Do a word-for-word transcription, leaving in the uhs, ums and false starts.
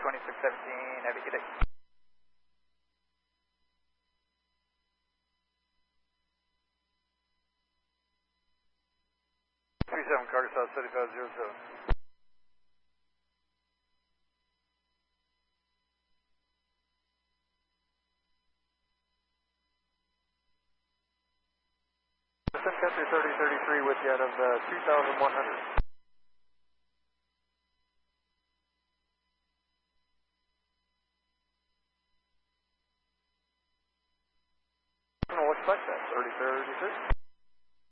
twenty-six seventeen, have a good day. three seven Carter South seventy-five zero seven. Country thirty thirty-three with you out of uh, two thousand one hundred. I don't know what's like that, thirty thirty-three.